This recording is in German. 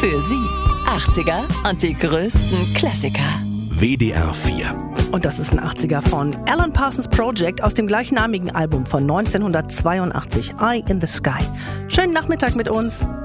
Für Sie 80er und die größten Klassiker. WDR 4. Und das ist ein 80er von Alan Parsons Project aus dem gleichnamigen Album von 1982, Eye in the Sky. Schönen Nachmittag mit uns.